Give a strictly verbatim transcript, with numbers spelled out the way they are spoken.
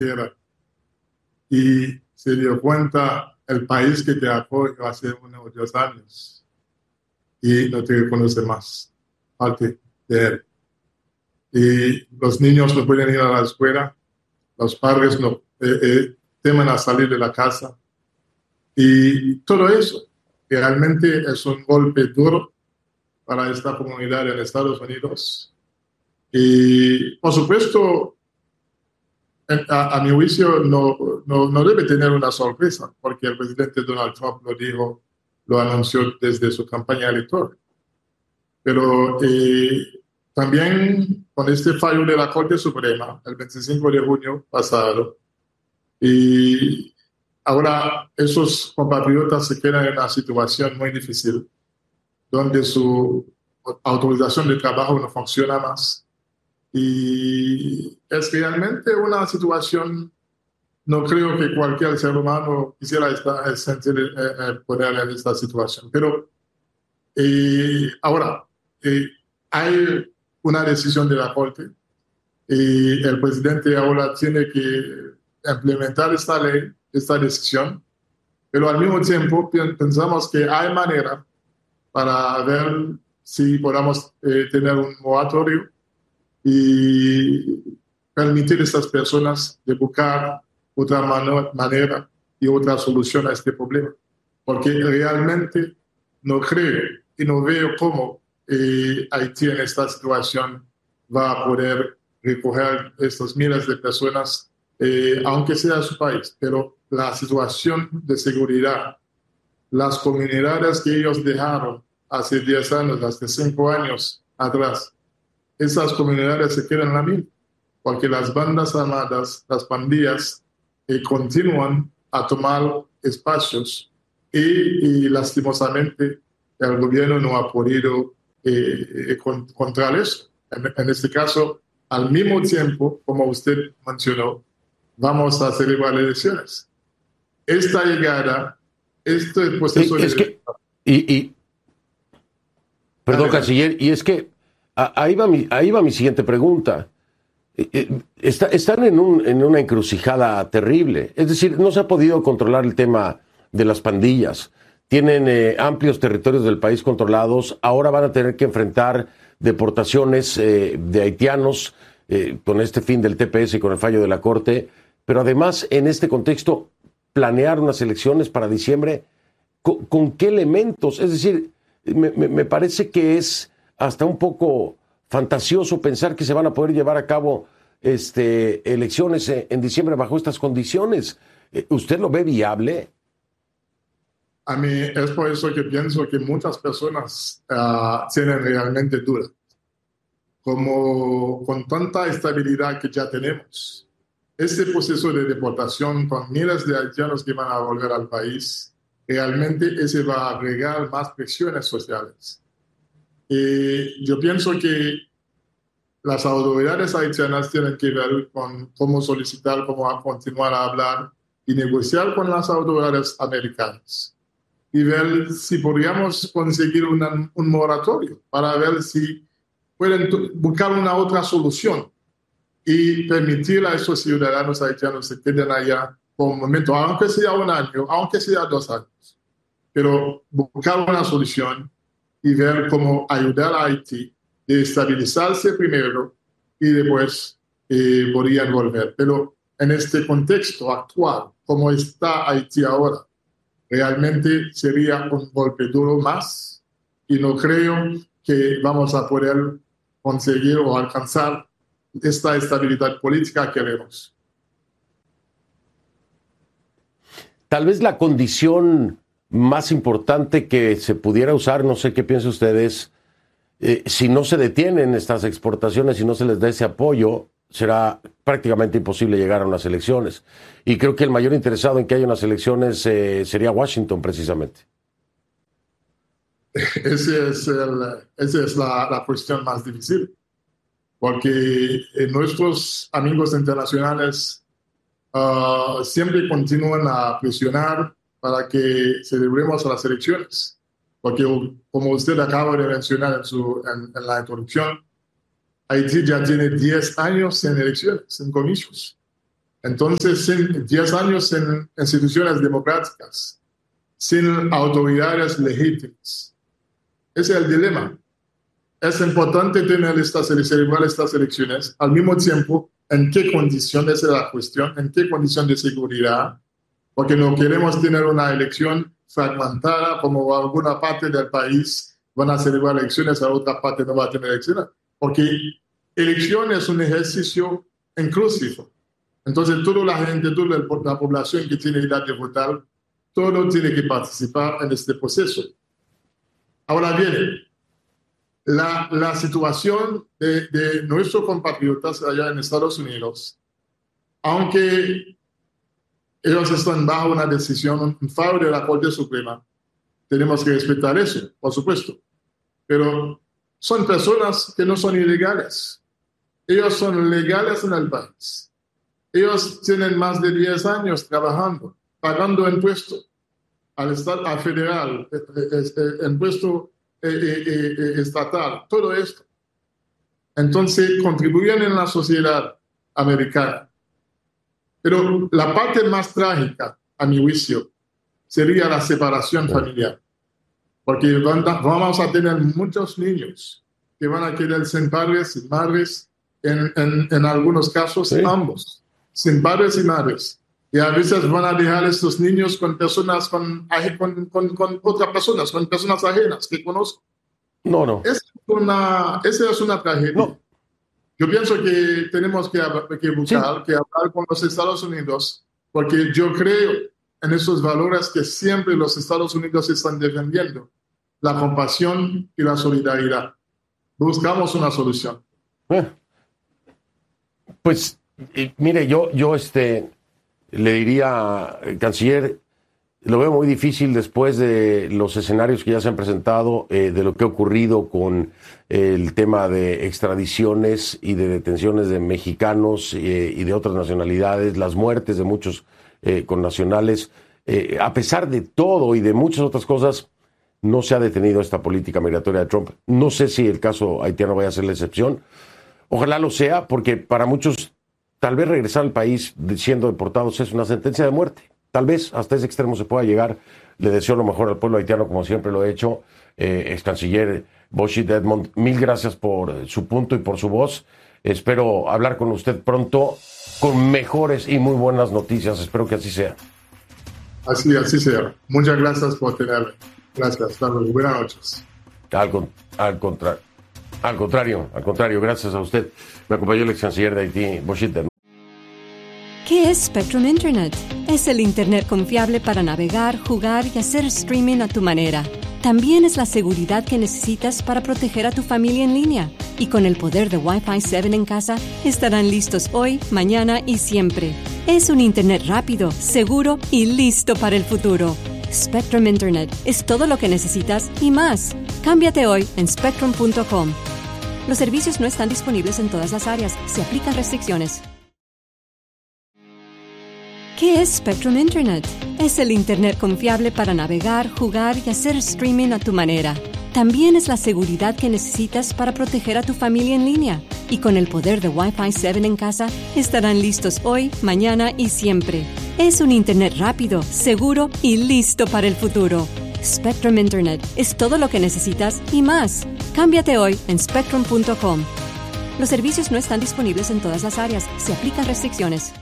tierra y se dio cuenta el país que te apoyó hace unos dos años y no te reconoce más parte de él. Y los niños no pueden ir a la escuela, los padres no eh, eh, temen a salir de la casa y todo eso realmente es un golpe duro para esta comunidad en Estados Unidos. Y por supuesto, a, a mi juicio no, no, no debe tener una sorpresa, porque el presidente Donald Trump lo dijo, lo anunció desde su campaña electoral. Pero eh, también con este fallo de la Corte Suprema, el veinticinco de junio pasado, y ahora esos compatriotas se quedan en una situación muy difícil, donde su autorización de trabajo no funciona más. Y es realmente una situación, no creo que cualquier ser humano quisiera estar, sentir, eh, eh, poner en esta situación. Pero eh, ahora, eh, hay una decisión de la Corte y el presidente ahora tiene que implementar esta ley, esta decisión, pero al mismo tiempo pensamos que hay manera para ver si podamos eh, tener un moratorio y permitir a estas personas de buscar otra mano, manera y otra solución a este problema. Porque realmente no creo y no veo cómo eh, Haití en esta situación va a poder recoger estos miles de personas, eh, aunque sea su país. Pero la situación de seguridad, las comunidades que ellos dejaron hace diez años, hace cinco años atrás, esas comunidades se quedan en la misma, porque las bandas armadas, las pandillas, eh, continúan a tomar espacios y, y lastimosamente el gobierno no ha podido eh, controlar eso. En, en este caso, al mismo tiempo, como usted mencionó, vamos a celebrar elecciones. Esta llegada, este proceso es de... que, y, y, perdón, canciller, y es que ahí va mi, ahí va mi siguiente pregunta. Está, están en, un, en una encrucijada terrible. Es decir, no se ha podido controlar el tema de las pandillas. Tienen eh, amplios territorios del país controlados. Ahora van a tener que enfrentar deportaciones eh, de haitianos eh, con este fin del T P S y con el fallo de la Corte. Pero además, en este contexto, planear unas elecciones para diciembre, ¿con, con qué elementos? Es decir, me, me, me parece que es hasta un poco fantasioso pensar que se van a poder llevar a cabo este, elecciones en diciembre bajo estas condiciones. ¿Usted lo ve viable? A mí es por eso que pienso que muchas personas uh, tienen realmente dudas. Como con tanta estabilidad que ya tenemos, este proceso de deportación con miles de haitianos que van a volver al país, realmente ese va a agregar más presiones sociales. Y yo pienso que las autoridades haitianas tienen que ver con cómo solicitar, cómo continuar a hablar y negociar con las autoridades americanas y ver si podríamos conseguir una, un moratorio para ver si pueden buscar una otra solución y permitir a esos ciudadanos haitianos que se queden allá por un momento, aunque sea un año, aunque sea dos años, pero buscar una solución y ver cómo ayudar a Haití de estabilizarse primero y después eh, podrían volver. Pero en este contexto actual, como está Haití ahora, realmente sería un golpe duro más y no creo que vamos a poder conseguir o alcanzar esta estabilidad política que vemos. Tal vez la condición más importante que se pudiera usar, no sé qué piensan ustedes, eh, si no se detienen estas exportaciones, si no se les da ese apoyo, será prácticamente imposible llegar a unas elecciones. Y creo que el mayor interesado en que haya unas elecciones eh, sería Washington, precisamente. Ese es el, esa es la, la cuestión más difícil, porque eh, nuestros amigos internacionales uh, siempre continúan a presionar para que celebremos las elecciones, porque como usted acaba de mencionar en, su, en, en la introducción, Haití ya tiene diez años sin elecciones, sin comicios. Entonces, sin diez años sin instituciones democráticas, sin autoridades legítimas. Ese es el dilema. Es importante tener estas, celebrar estas elecciones, al mismo tiempo, en qué condiciones es la cuestión, en qué condición de seguridad, porque no queremos tener una elección fragmentada, como alguna parte del país van a celebrar elecciones, a otra parte no va a tener elecciones, porque elección es un ejercicio inclusivo. Entonces, toda la gente, toda la población que tiene edad de votar, todo tiene que participar en este proceso. Ahora bien, la, la situación de, de nuestros compatriotas allá en Estados Unidos, aunque ellos están bajo una decisión en favor de la Corte Suprema, tenemos que respetar eso, por supuesto. Pero son personas que no son ilegales. Ellos son legales en el país. Ellos tienen más de diez años trabajando, pagando impuestos al Estado, al federal, impuesto eh, eh, eh, estatal, todo esto. Entonces, contribuyen en la sociedad americana. Pero la parte más trágica, a mi juicio, sería la separación familiar. Porque vamos a tener muchos niños que van a quedar sin padres, sin madres, en, en, en algunos casos, sí. ambos. Sin padres y madres. Y a veces van a dejar a estos niños con personas, con, con, con, con otras personas, con personas ajenas que conozco. No, no. Es una, esa es una tragedia. No. Yo pienso que tenemos que, que buscar, sí. que hablar con los Estados Unidos, porque yo creo en esos valores que siempre los Estados Unidos están defendiendo, la compasión y la solidaridad. Buscamos una solución. Eh. Pues... Y, mire, yo, yo este, le diría, canciller, lo veo muy difícil después de los escenarios que ya se han presentado, eh, de lo que ha ocurrido con eh, el tema de extradiciones y de detenciones de mexicanos eh, y de otras nacionalidades, las muertes de muchos eh, connacionales. Eh, a pesar de todo y de muchas otras cosas, no se ha detenido esta política migratoria de Trump. No sé si el caso haitiano vaya a ser la excepción. Ojalá lo sea, porque para muchos... Tal vez regresar al país siendo deportados es una sentencia de muerte. Tal vez hasta ese extremo se pueda llegar. Le deseo lo mejor al pueblo haitiano, como siempre lo he hecho. Eh, ex canciller Boschit Edmond, mil gracias por su punto y por su voz. Espero hablar con usted pronto con mejores y muy buenas noticias. Espero que así sea. Así, así sea. Muchas gracias por tenerme. Gracias. Hasta luego. Buenas noches. Al, al contrario. Al contrario, al contrario, gracias a usted. Me acompañó el ex canciller de Haití, Boschit Edmond. ¿Qué es Spectrum Internet? Es el Internet confiable para navegar, jugar y hacer streaming a tu manera. También es la seguridad que necesitas para proteger a tu familia en línea. Y con el poder de Wi-Fi siete en casa, estarán listos hoy, mañana y siempre. Es un Internet rápido, seguro y listo para el futuro. Spectrum Internet es todo lo que necesitas y más. Cámbiate hoy en spectrum punto com. Los servicios no están disponibles en todas las áreas. Se aplican restricciones. ¿Qué es Spectrum Internet? Es el Internet confiable para navegar, jugar y hacer streaming a tu manera. También es la seguridad que necesitas para proteger a tu familia en línea. Y con el poder de Wi-Fi siete en casa, estarán listos hoy, mañana y siempre. Es un Internet rápido, seguro y listo para el futuro. Spectrum Internet es todo lo que necesitas y más. Cámbiate hoy en spectrum punto com. Los servicios no están disponibles en todas las áreas. Se aplican restricciones.